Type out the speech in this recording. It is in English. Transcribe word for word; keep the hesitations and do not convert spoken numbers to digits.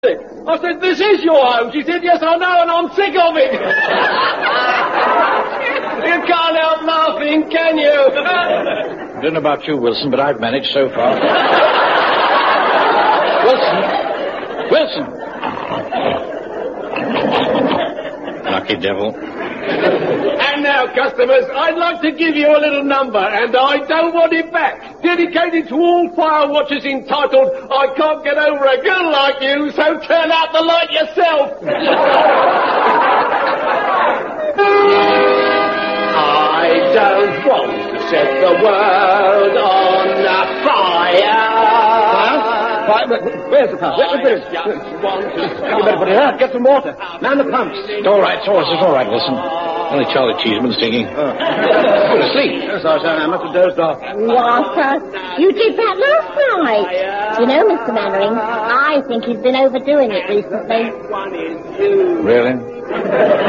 I said, this is your home. She said, yes, I know, and I'm sick of it. You can't help laughing, can you? I don't know about you, Wilson, but I've managed so far. Wilson! Wilson! Lucky devil. And now, customers, I'd like to give you a little number, and I don't want it back. Dedicated to all fire watchers entitled, I can't get over a girl like you, so turn out the light yourself. I don't want to set the world on fire. Fire? Where's the pump? Where's the bridge? You better put it out. Get some water. Man the pumps. It's all right, it's all right, it's all right, Wilson. Only Charlie Cheeseman singing. Oh. You're asleep. Yes, I was. I must have dozed off. What? You did that last night. You know, Mister Mannering, I think he's been overdoing it recently. Really?